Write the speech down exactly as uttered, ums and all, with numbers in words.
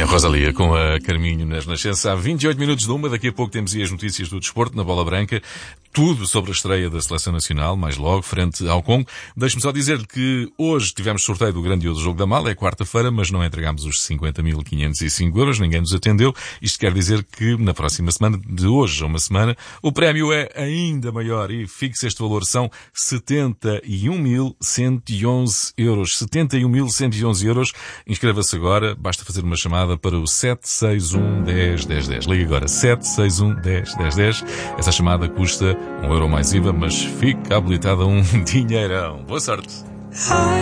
a Rosalia com a Carminho nas Nascença. Há vinte e oito minutos de uma, daqui a pouco temos aí as notícias do desporto na Bola Branca. Tudo sobre a estreia da Seleção Nacional, mais logo, frente ao Congo. Deixe-me só dizer-lhe que hoje tivemos sorteio do grandioso Jogo da Mala, é quarta-feira, mas não entregámos os cinquenta mil quinhentos e cinco euros, ninguém nos atendeu. Isto quer dizer que na próxima semana, de hoje a uma semana, o prémio é ainda maior e fixe este valor, são setenta e um mil cento e onze euros. setenta e um mil cento e onze euros. Inscreva-se agora, basta fazer uma chamada para o sete seis um, dez, dez, dez. Ligue agora, sete seis um, dez, dez, dez. Essa chamada custa um euro mais I V A, mas fica habilitada um dinheirão. Boa sorte!